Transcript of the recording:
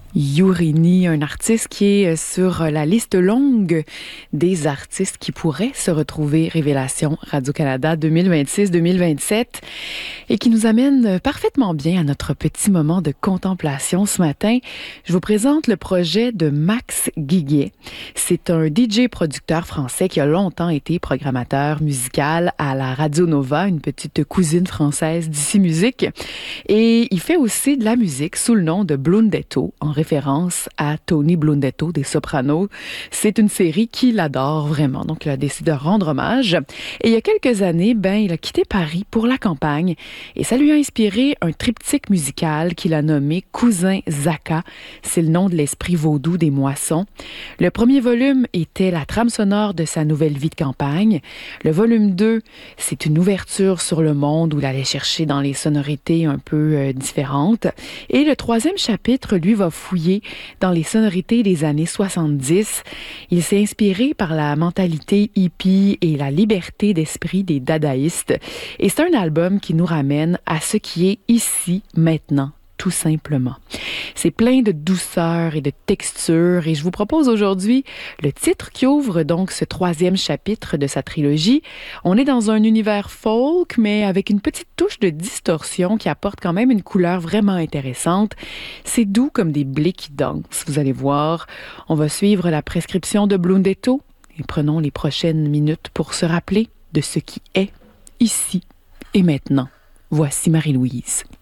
Yourini, un artiste qui est sur la liste longue des artistes qui pourraient se retrouver Révélation Radio-Canada 2026-2027 et qui nous amène parfaitement bien à notre petit moment de contemplation ce matin. Je vous présente le projet de Max Guiguet. C'est un DJ producteur français qui a longtemps été programmateur musical à la Radio Nova, une petite cousine française d'Ici Musique. Et il fait aussi de la musique sous le nom de Blundetto, en référence à Tony Blundetto des Sopranos. C'est une série qu'il adore vraiment, donc il a décidé de rendre hommage. Et il y a quelques années, il a quitté Paris pour la campagne et ça lui a inspiré un triptyque musical qu'il a nommé Cousin Zaka. C'est le nom de l'esprit vaudou des moissons. Le premier volume était la trame sonore de sa nouvelle vie de campagne. Le volume 2, c'est une ouverture sur le monde où il allait chercher dans les sonorités un peu différentes. Et le troisième chapitre, lui, va fouiller dans les sonorités des années 70. Il s'est inspiré par la mentalité hippie et la liberté d'esprit des dadaïstes. Et c'est un album qui nous ramène à ce qui est ici, maintenant, tout simplement. C'est plein de douceur et de texture et je vous propose aujourd'hui le titre qui ouvre donc ce troisième chapitre de sa trilogie. On est dans un univers folk, mais avec une petite touche de distorsion qui apporte quand même une couleur vraiment intéressante. C'est doux comme des blés qui dansent, vous allez voir. On va suivre la prescription de Blundetto et prenons les prochaines minutes pour se rappeler de ce qui est ici et maintenant. Voici Marie-Louise.